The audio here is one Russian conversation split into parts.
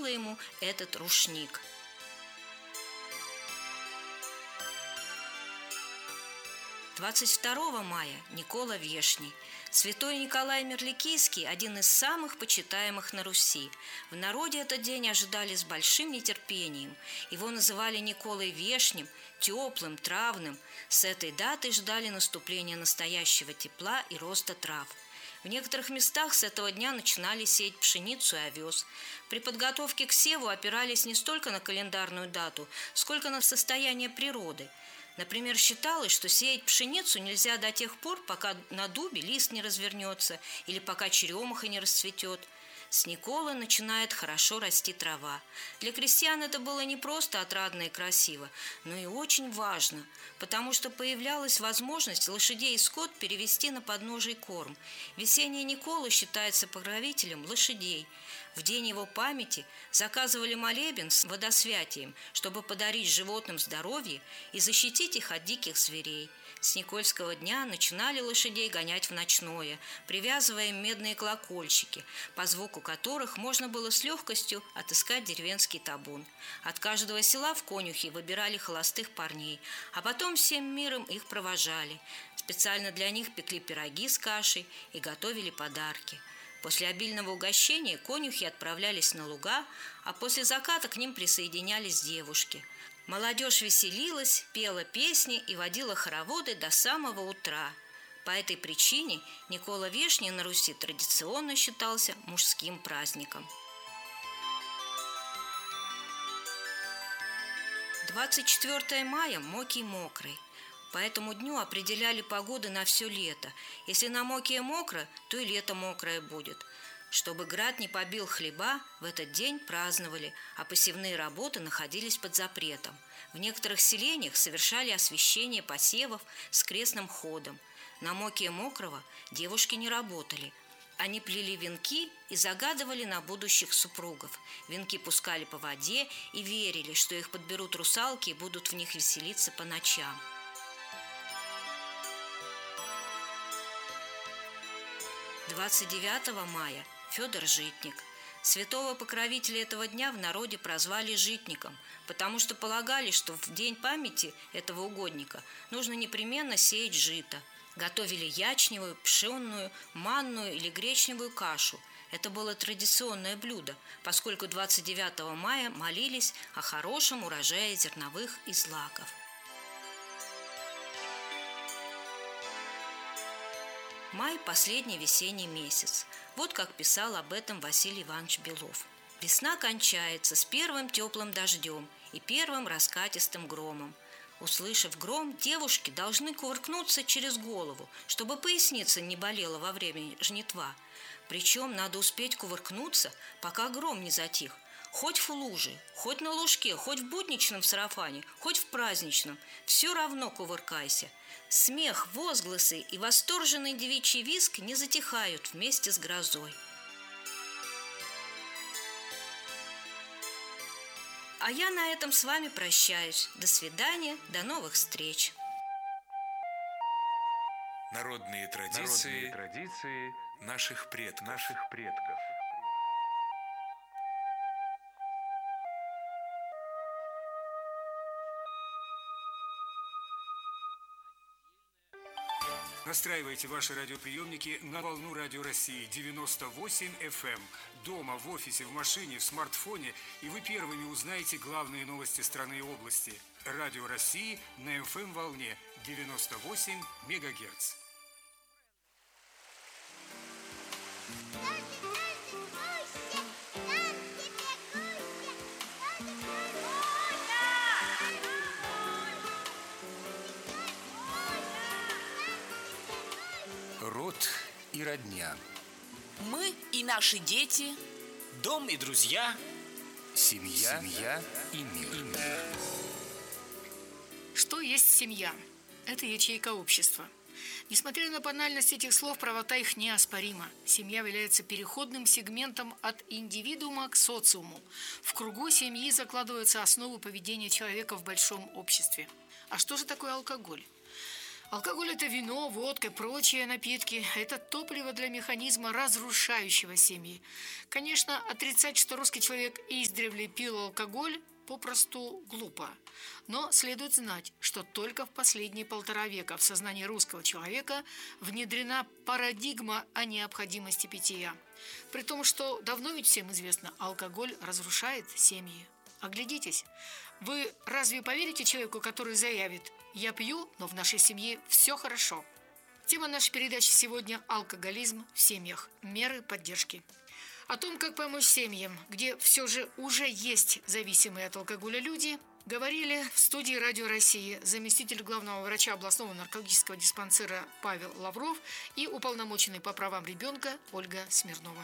ему этот рушник. – 22 мая Никола Вешний. Святой Николай Мерликийский – один из самых почитаемых на Руси. В народе этот день ожидали с большим нетерпением. Его называли Николой Вешним, теплым, травным. С этой даты ждали наступления настоящего тепла и роста трав. В некоторых местах с этого дня начинали сеять пшеницу и овес. При подготовке к севу опирались не столько на календарную дату, сколько на состояние природы. Например, считалось, что сеять пшеницу нельзя до тех пор, пока на дубе лист не развернется или пока черемуха не расцветет. С Николы начинает хорошо расти трава. Для крестьян это было не просто отрадно и красиво, но и очень важно, потому что появлялась возможность лошадей и скот перевести на подножий корм. Весенний Никола считается покровителем лошадей. В день его памяти заказывали молебен с водосвятием, чтобы подарить животным здоровье и защитить их от диких зверей. С Никольского дня начинали лошадей гонять в ночное, привязывая им медные колокольчики, по звуку которых можно было с легкостью отыскать деревенский табун. От каждого села в конюхи выбирали холостых парней, а потом всем миром их провожали. Специально для них пекли пироги с кашей и готовили подарки. После обильного угощения конюхи отправлялись на луга, а после заката к ним присоединялись девушки. Молодежь веселилась, пела песни и водила хороводы до самого утра. По этой причине Никола Вешний на Руси традиционно считался мужским праздником. 24 мая – Мокий Мокрый. По этому дню определяли погоды на все лето. Если на Мокие мокро, то и лето мокрое будет. Чтобы град не побил хлеба, в этот день праздновали, а посевные работы находились под запретом. В некоторых селениях совершали освящение посевов с крестным ходом. На Мокие Мокрого девушки не работали. Они плели венки и загадывали на будущих супругов. Венки пускали по воде и верили, что их подберут русалки и будут в них веселиться по ночам. 29 мая – Федор Житник. Святого покровителя этого дня в народе прозвали Житником, потому что полагали, что в день памяти этого угодника нужно непременно сеять жито. Готовили ячневую, пшенную, манную или гречневую кашу. Это было традиционное блюдо, поскольку 29 мая молились о хорошем урожае зерновых и злаков. Май – последний весенний месяц. Вот как писал об этом Василий Иванович Белов. Весна кончается с первым теплым дождем и первым раскатистым громом. Услышав гром, девушки должны кувыркнуться через голову, чтобы поясница не болела во время жнитва. Причем надо успеть кувыркнуться, пока гром не затих. Хоть в луже, хоть на лужке, хоть в будничном сарафане, хоть в праздничном, все равно кувыркайся. Смех, возгласы и восторженный девичий визг не затихают вместе с грозой. А я на этом с вами прощаюсь. До свидания, до новых встреч. Народные традиции наших предков. Настраивайте ваши радиоприемники на волну Радио России 98 FM. Дома, в офисе, в машине, в смартфоне, и вы первыми узнаете главные новости страны и области. Радио России на FM-волне 98 МГц. Род и родня. Мы и наши дети. Дом и друзья. Семья и мир. Что есть семья? Это ячейка общества. Несмотря на банальность этих слов, правота их неоспорима. Семья является переходным сегментом от индивидуума к социуму. В кругу семьи закладываются основы поведения человека в большом обществе. А что же такое алкоголь? Алкоголь – это вино, водка и прочие напитки. Это топливо для механизма, разрушающего семьи. Конечно, отрицать, что русский человек издревле пил алкоголь, попросту глупо. Но следует знать, что только в последние 1,5 века в сознание русского человека внедрена парадигма о необходимости питья. При том, что давно ведь всем известно, алкоголь разрушает семьи. Оглядитесь. Вы разве поверите человеку, который заявит: «Я пью, но в нашей семье все хорошо»? Тема нашей передачи сегодня – алкоголизм в семьях. Меры поддержки. О том, как помочь семьям, где все же уже есть зависимые от алкоголя люди, говорили в студии Радио России заместитель главного врача областного наркологического диспансера Павел Лавров и уполномоченный по правам ребенка Ольга Смирнова.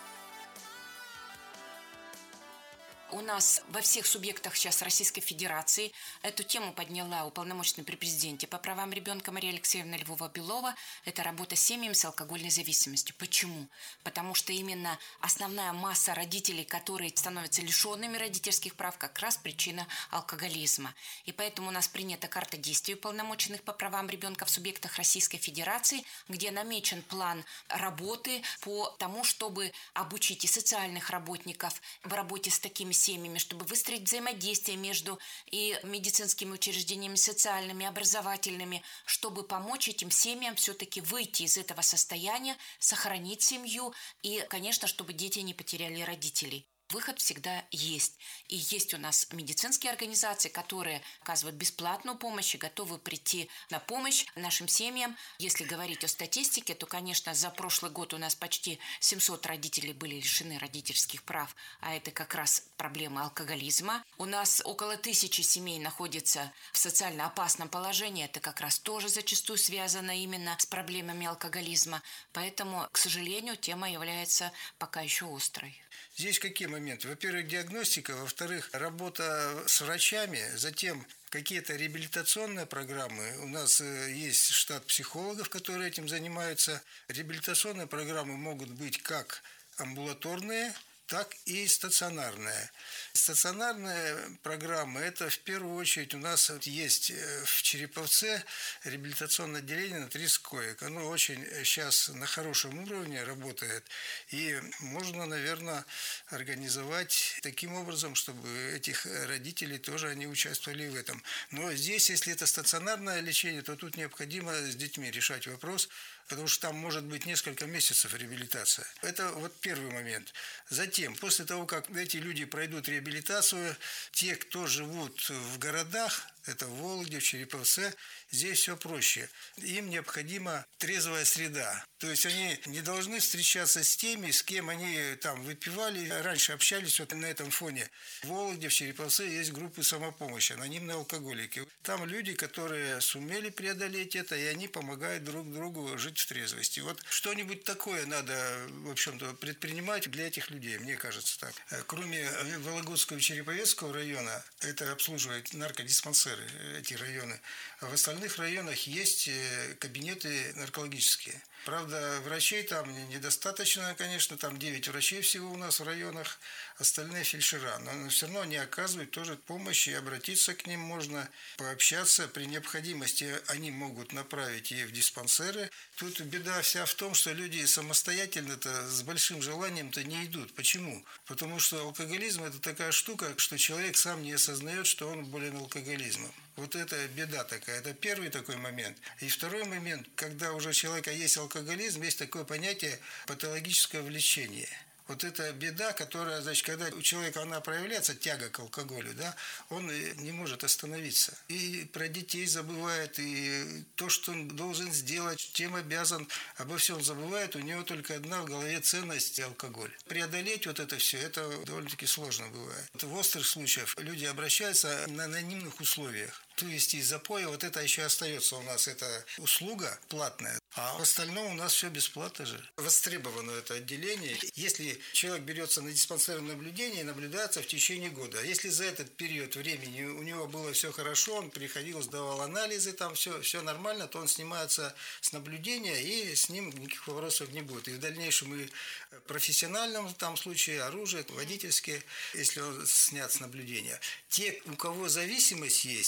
У нас во всех субъектах сейчас Российской Федерации эту тему подняла уполномоченный при президенте по правам ребенка Мария Алексеевна Львова-Белова. Это работа с семьями с алкогольной зависимостью. Почему? Потому что именно основная масса родителей, которые становятся лишенными родительских прав, как раз причина алкоголизма. И поэтому у нас принята карта действий уполномоченных по правам ребенка в субъектах Российской Федерации, где намечен план работы по тому, чтобы обучить и социальных работников в работе с такими семьями, чтобы выстроить взаимодействие между и медицинскими учреждениями, социальными, образовательными, чтобы помочь этим семьям все-таки выйти из этого состояния, сохранить семью и, конечно, чтобы дети не потеряли родителей. Выход всегда есть. И есть у нас медицинские организации, которые оказывают бесплатную помощь и готовы прийти на помощь нашим семьям. Если говорить о статистике, то, конечно, за прошлый год у нас почти 700 родителей были лишены родительских прав, а это как раз проблема алкоголизма. У нас около 1000 семей находится в социально опасном положении. Это как раз тоже зачастую связано именно с проблемами алкоголизма. Поэтому, к сожалению, тема является пока еще острой. Здесь какие моменты? Во-первых, диагностика, во-вторых, работа с врачами, затем какие-то реабилитационные программы. У нас есть штат психологов, которые этим занимаются. Реабилитационные программы могут быть как амбулаторные, так и стационарная. Стационарная программа – это в первую очередь у нас есть в Череповце реабилитационное отделение на 30 коек. Оно очень сейчас на хорошем уровне работает. И можно, наверное, организовать таким образом, чтобы этих родителей тоже они участвовали в этом. Но здесь, если это стационарное лечение, то тут необходимо с детьми решать вопрос, потому что там может быть несколько месяцев реабилитация. Это вот первый момент. Затем, после того, как эти люди пройдут реабилитацию, те, кто живут в городах, это в Вологде, в Череповце, здесь все проще. Им необходима трезвая среда. То есть они не должны встречаться с теми, с кем они там выпивали, раньше общались вот на этом фоне. В Вологде, в Череповце есть группы самопомощи, анонимные алкоголики. Там люди, которые сумели преодолеть это, и они помогают друг другу жить в трезвости. Вот что-нибудь такое надо, в общем-то, предпринимать для этих людей, мне кажется так. Кроме Вологодского и Череповецкого района, это обслуживает наркодиспансеры, эти районы. А в остальных районах есть кабинеты наркологические. Правда, врачей там недостаточно, конечно, там 9 врачей всего у нас в районах, остальные фельдшера. Но все равно они оказывают тоже помощь, и обратиться к ним можно, пообщаться. При необходимости они могут направить и в диспансеры. Тут беда вся в том, что люди самостоятельно-то с большим желанием-то не идут. Почему? Потому что алкоголизм – это такая штука, что человек сам не осознает, что он болен алкоголизмом. Вот это беда такая. Это первый такой момент. И второй момент, когда уже у человека есть алкоголизм, есть такое понятие патологическое влечение. Вот это беда, которая, значит, когда у человека она проявляется, тяга к алкоголю, да, он не может остановиться. И про детей забывает, и то, что он должен сделать, чем обязан, обо всем забывает. У него только одна в голове ценность – алкоголь. Преодолеть вот это все, это довольно-таки сложно бывает. В острых случаях люди обращаются на анонимных условиях. То есть из запоя вот это еще остается у нас, это услуга платная. А в остальном у нас все бесплатно же. Востребовано это отделение. Если человек берется на диспансерное наблюдение, наблюдается в течение года. Если за этот период времени у него было все хорошо, он приходил, сдавал анализы, там все нормально, то он снимается с наблюдения, и с ним никаких вопросов не будет. И в дальнейшем и в профессиональном там случае, оружие, водительские, если он снят с наблюдения. Те, у кого зависимость есть, они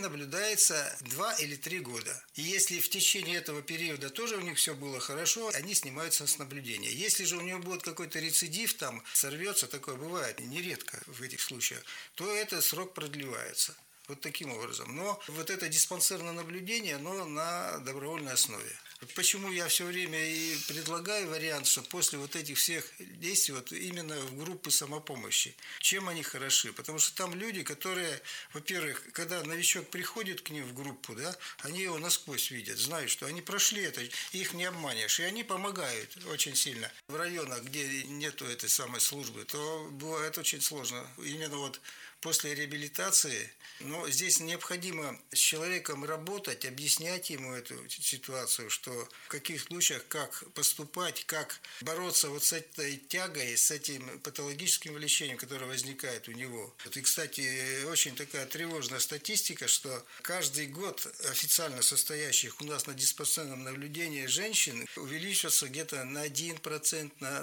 наблюдается 2 или 3 года. И если в течение этого периода тоже у них все было хорошо, они снимаются с наблюдения. Если же у него будет какой-то рецидив, там сорвется, такое бывает нередко в этих случаях, то этот срок продлевается. Вот таким образом. Но вот это диспансерное наблюдение, оно на добровольной основе. Вот почему я все время и предлагаю вариант, что после вот этих всех действий, вот именно в группы самопомощи, чем они хороши? Потому что там люди, которые, во-первых, когда новичок приходит к ним в группу, да, они его насквозь видят, знают, что они прошли это, их не обманешь, и они помогают очень сильно. В районах, где нету этой самой службы, то бывает очень сложно. Именно вот после реабилитации, но здесь необходимо с человеком работать, объяснять ему эту ситуацию, что в каких случаях как поступать, как бороться вот с этой тягой, с этим патологическим влечением, которое возникает у него. И, кстати, очень такая тревожная статистика, что каждый год официально состоящих у нас на диспансерном наблюдении женщин увеличивается где-то на 1%, на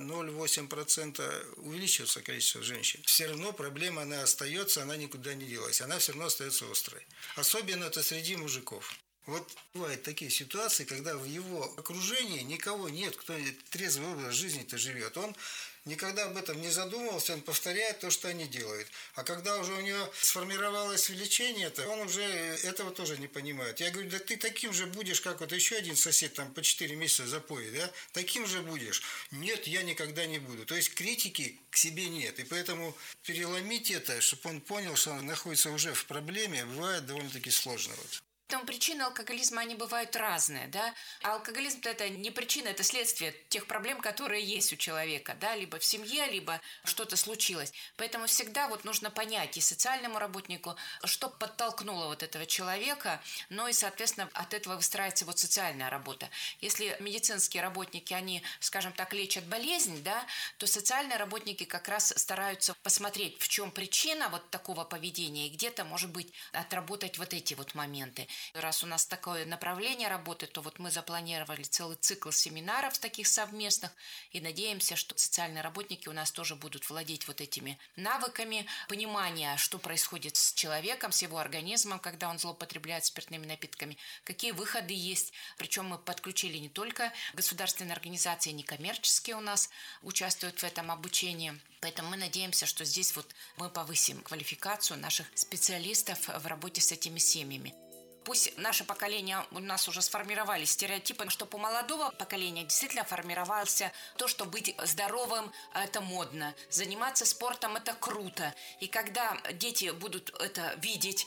0,8% увеличивается количество женщин. Все равно проблема, она остается, она никуда не делась, она все равно остается острой. Особенно это среди мужиков. Вот бывают такие ситуации, когда в его окружении никого нет, кто трезвый образ жизни-то живет. Он никогда об этом не задумывался, он повторяет то, что они делают. А когда уже у него сформировалось влечение, он уже этого тоже не понимает. Я говорю, да ты таким же будешь, как вот еще один сосед там по 4 месяца запоет, да? Таким же будешь. Нет, я никогда не буду. То есть критики к себе нет. И поэтому переломить это, чтобы он понял, что он находится уже в проблеме, бывает довольно-таки сложно. Вот. Поэтому причины алкоголизма, они бывают разные, да. А алкоголизм – это не причина, это следствие тех проблем, которые есть у человека, да, либо в семье, либо что-то случилось. Поэтому всегда вот нужно понять и социальному работнику, что подтолкнуло вот этого человека, но и, соответственно, от этого выстраивается вот социальная работа. Если медицинские работники, они, скажем так, лечат болезнь, да, то социальные работники как раз стараются посмотреть, в чем причина вот такого поведения, и где-то, может быть, отработать вот эти вот моменты. Раз у нас такое направление работы, то вот мы запланировали целый цикл семинаров таких совместных и надеемся, что социальные работники у нас тоже будут владеть вот этими навыками понимания, что происходит с человеком, с его организмом, когда он злоупотребляет спиртными напитками, какие выходы есть. Причем мы подключили не только государственные организации, некоммерческие у нас участвуют в этом обучении. Поэтому мы надеемся, что здесь вот мы повысим квалификацию наших специалистов в работе с этими семьями. Пусть наше поколение, у нас уже сформировались стереотипы, что у молодого поколения действительно формировался то, что быть здоровым – это модно, заниматься спортом – это круто. И когда дети будут это видеть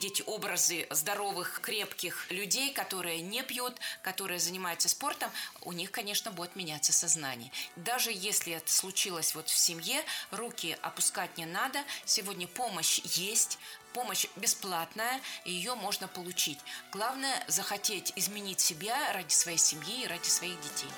образы здоровых, крепких людей, которые не пьют, которые занимаются спортом, у них, конечно, будет меняться сознание. Даже если это случилось вот в семье, руки опускать не надо. Сегодня помощь есть. Помощь бесплатная, и ее можно получить. Главное – захотеть изменить себя ради своей семьи и ради своих детей.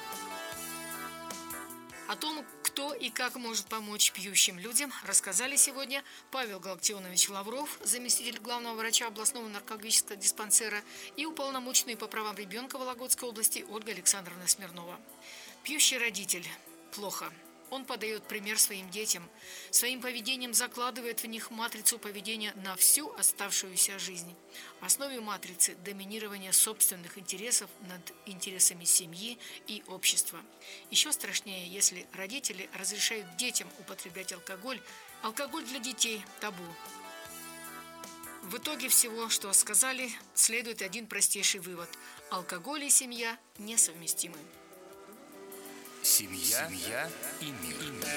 О том, кто и как может помочь пьющим людям, рассказали сегодня Павел Галактионович Лавров, заместитель главного врача областного наркологического диспансера, и уполномоченный по правам ребенка Вологодской области Ольга Александровна Смирнова. Пьющий родитель – плохо. Он подает пример своим детям, своим поведением закладывает в них матрицу поведения на всю оставшуюся жизнь. В основе матрицы – доминирование собственных интересов над интересами семьи и общества. Еще страшнее, если родители разрешают детям употреблять алкоголь. Алкоголь для детей – табу. В итоге всего, что сказали, следует один простейший вывод – алкоголь и семья несовместимы. Семья и мир.